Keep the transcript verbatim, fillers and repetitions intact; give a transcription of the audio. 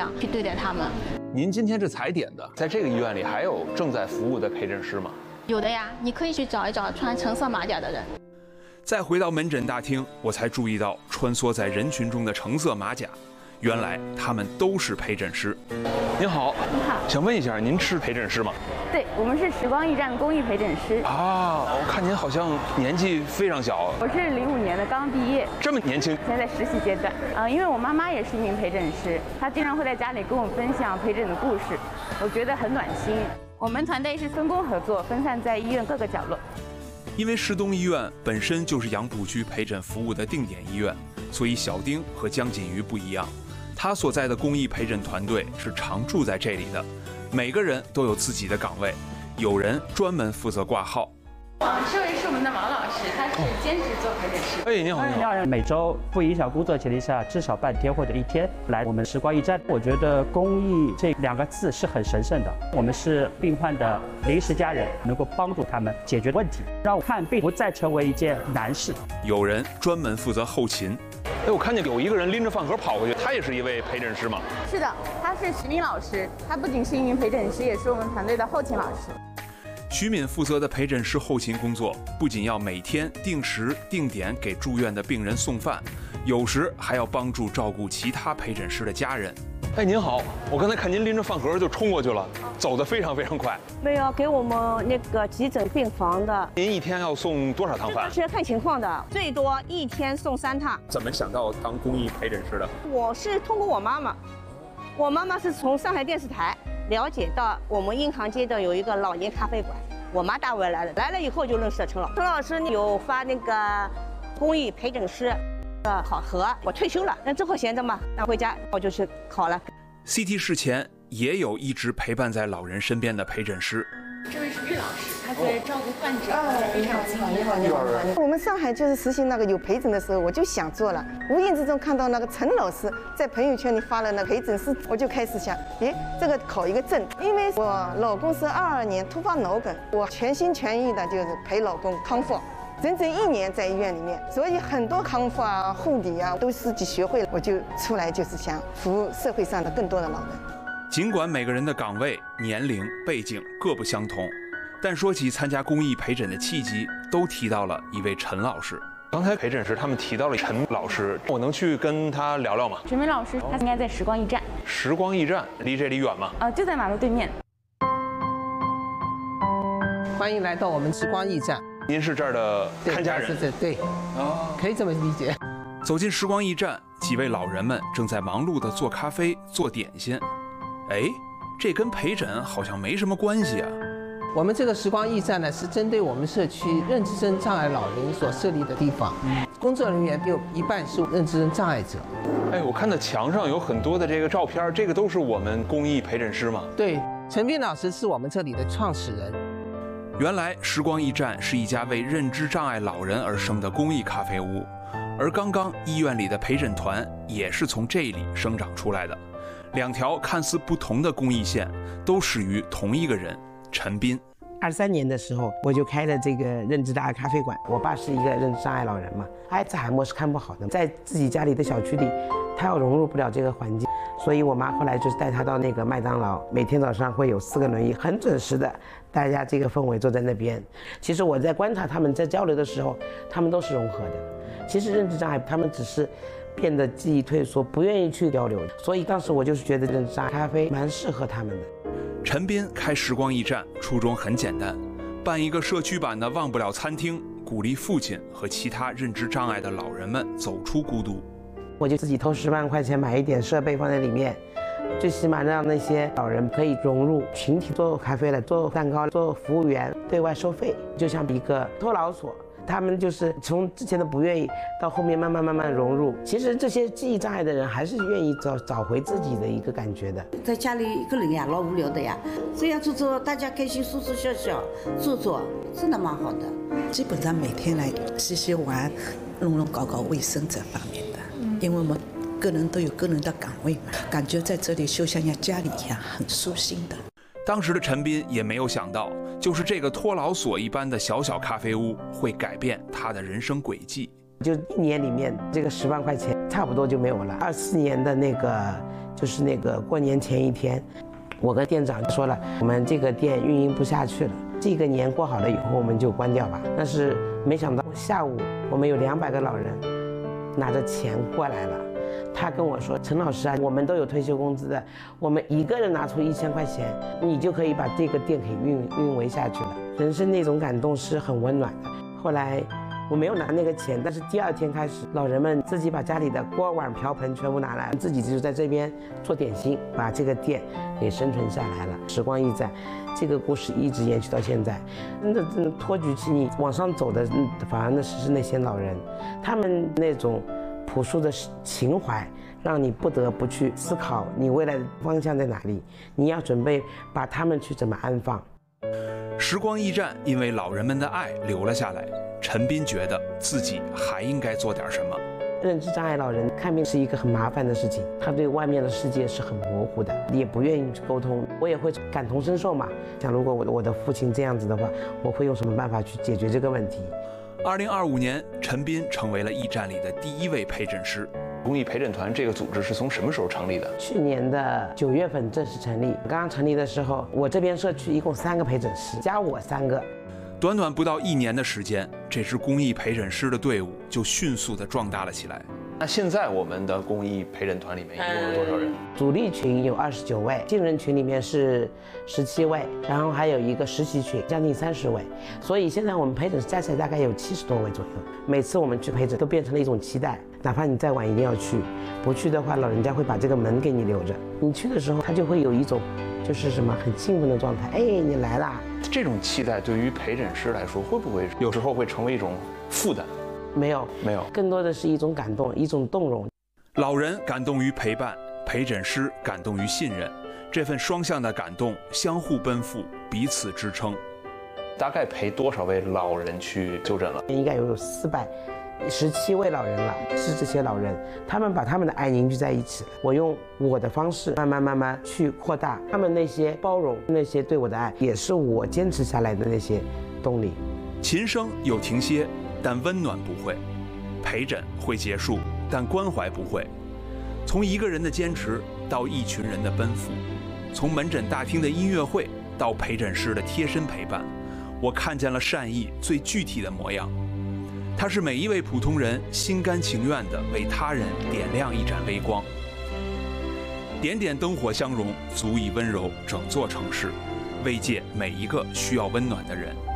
样去对待他们。 您今天是踩点的，在这个医院里还有正在服务的陪诊师吗？ 有的呀，你可以去找一找穿橙色马甲的人。 再回到门诊大厅，我才注意到穿梭在人群中的橙色马甲，原来他们都是陪诊师。 您好， 你好， 想问一下，您是陪诊师吗？ 对，我们是时光驿站公益陪诊师。 啊，我看您好像年纪非常小。 我是零五年的，刚毕业。 这么年轻？ 现在在实习阶段。呃，因为我妈妈也是一名陪诊师，她经常会在家里跟我分享陪诊的故事，我觉得很暖心。我们团队是分工合作，分散在医院各个角落。 因为市东医院本身就是杨浦区陪诊服务的定点医院，所以小丁和江锦瑜不一样，他所在的公益陪诊团队是常住在这里的，每个人都有自己的岗位，有人专门负责挂号。 啊，这位是我们的王老师，他是兼职做陪诊师。 哎，你好，你好。 每周不影响工作前提下，至少半天或者一天来我们时光驿站。我觉得公益这两个字是很神圣的，我们是病患的临时家人，能够帮助他们解决问题，让看病不再成为一件难事。 有人专门负责后勤。 哎，我看见有一个人拎着饭盒跑过去，他也是一位陪诊师吗？ 是的，他是徐明老师，他不仅是一名陪诊师，也是我们团队的后勤老师。 徐敏负责的陪诊师后勤工作，不仅要每天定时定点给住院的病人送饭，有时还要帮助照顾其他陪诊师的家人。 哎，您好，我刚才看您拎着饭盒就冲过去了，走得非常非常快。 没有给我们那个急诊病房的。 您一天要送多少趟饭？ 是看情况的，最多一天送三趟。 怎么想到当公益陪诊师的？ 我是通过我妈妈，我妈妈是从上海电视台了解到我们银行街的有一个老年咖啡馆，我妈带我来的，来了以后就认识了陈老陈老师，有发那个公益陪诊师的考核。我退休了，那正好闲着嘛，那回家我就去考了。 C T 室前也有一直陪伴在老人身边的陪诊师。 这位是岳老师，他在照顾患者，非常敬业。 你好，你好。我们上海就是实行那个有陪诊的时候，我就想做了。无意之中看到那个陈老师在朋友圈里发了那个陪诊师，我就开始想，诶，这个考一个证。因为我老公是二二年突发脑梗，我全心全意的就是陪老公康复。整整一年在医院里面，所以很多康复啊、护理啊都自己学会了，我就出来就是想服务社会上的更多的老人。 尽管每个人的岗位、年龄、背景各不相同，但说起参加公益陪诊的契机，都提到了一位陈老师。 刚才陪诊时他们提到了陈老师，我能去跟他聊聊吗？ 陈明老师他应该在时光驿站。 时光驿站离这里远吗？ 呃，就在马路对面。 欢迎来到我们时光驿站。 您是这儿的看家人？ 对对，哦，可以这么理解。 走进时光驿站，几位老人们正在忙碌地做咖啡、做点心。哎，这跟陪诊好像没什么关系啊。 我们这个时光驿站呢，是针对我们社区认知症障碍老人所设立的地方，工作人员有一半是认知症障碍者。 哎，我看到墙上有很多的这个照片，这个都是我们公益陪诊师吗？ 对，陈斌老师是我们这里的创始人。 原来时光驿站是一家为认知障碍老人而生的公益咖啡屋，而刚刚医院里的陪诊团也是从这里生长出来的。两条看似不同的公益线，都始于同一个人陈斌。 二三年的时候，我就开了这个认知障碍咖啡馆。我爸是一个认知障碍老人嘛，阿兹海默是看不好的，在自己家里的小区里，他要融入不了这个环境，所以我妈后来就是带他到那个麦当劳，每天早上会有四个轮椅，很准时的，大家这个氛围坐在那边。其实我在观察他们在交流的时候，他们都是融合的。其实认知障碍他们只是变得记忆退缩，不愿意去交流，所以当时我就是觉得认知障碍咖啡蛮适合他们的。 陈斌开时光驿站初衷很简单，办一个社区版的忘不了餐厅，鼓励父亲和其他认知障碍的老人们走出孤独。 我就自己投十万块钱买一点设备放在里面，最起码让那些老人可以融入群体，做咖啡了，做蛋糕，做服务员，对外收费，就像一个托老所。他们就是从之前的不愿意，到后面慢慢慢慢融入。其实这些记忆障碍的人还是愿意找找回自己的一个感觉的。 在家里一个人呀，老无聊的呀，这样做做，大家开心，说说笑笑，做做，真的蛮好的。 基本上每天来洗洗碗，弄弄搞搞卫生这方面的，因为我们个人都有个人的岗位嘛，感觉在这里就像家里一样，很舒心的。 当时的陈斌也没有想到，就是这个托老所一般的小小咖啡屋会改变他的人生轨迹。 就一年里面，这个十万块钱差不多就没有了。二四年的那个就是那个过年前一天，我跟店长说了，我们这个店运营不下去了，这个年过好了以后我们就关掉吧。但是没想到下午我们有两百个老人拿着钱过来了。他跟我说：“陈老师啊，我们都有退休工资的，我们一个人拿出一千块钱，你就可以把这个店给运运维下去了。”人生那种感动是很温暖的。后来我没有拿那个钱，但是第二天开始，老人们自己把家里的锅碗瓢盆全部拿来，自己就在这边做点心，把这个店给生存下来了。时光驿站，这个故事一直延续到现在。真的，真的托举起你往上走的，反而那是那些老人，他们那种朴素的情怀，让你不得不去思考你未来的方向在哪里，你要准备把他们去怎么安放。 时光驿站因为老人们的爱留了下来，陈斌觉得自己还应该做点什么。 认知障碍老人看病是一个很麻烦的事情，他对外面的世界是很模糊的，也不愿意去沟通。我也会感同身受嘛，想如果我的我的父亲这样子的话，我会用什么办法去解决这个问题。 二零二五年，陈斌成为了驿站里的第一位陪诊师。 公益陪诊团这个组织是从什么时候成立的？ 去年的九月份正式成立。刚刚成立的时候，我这边社区一共三个陪诊师，加我三个。 短短不到一年的时间，这支公益陪诊师的队伍就迅速地壮大了起来。 那现在我们的公益陪诊团里面一共有多少人？ 主力群有二十九位，新人群里面是十七位，然后还有一个实习群，将近三十位。所以现在我们陪诊加起来大概有七十多位左右。每次我们去陪诊都变成了一种期待，哪怕你再晚一定要去，不去的话，老人家会把这个门给你留着。你去的时候，他就会有一种就是什么很兴奋的状态。哎，你来啦！ 这种期待对于陪诊师来说，会不会有时候会成为一种负担？ 没有， 没有， 更多的是一种感动，一种动容。 老人感动于陪伴，陪诊师感动于信任，这份双向的感动相互奔赴，彼此支撑。 大概陪多少位老人去就诊了？ 应该有四百十七位老人了，是这些老人，他们把他们的爱凝聚在一起。我用我的方式慢慢慢慢去扩大他们那些包容，那些对我的爱，也是我坚持下来的那些动力。 琴声有停歇，但温暖不会；陪诊会结束，但关怀不会。从一个人的坚持到一群人的奔赴，从门诊大厅的音乐会到陪诊师的贴身陪伴，我看见了善意最具体的模样。它是每一位普通人心甘情愿地为他人点亮一盏微光。点点灯火相融，足以温柔整座城市，慰藉每一个需要温暖的人。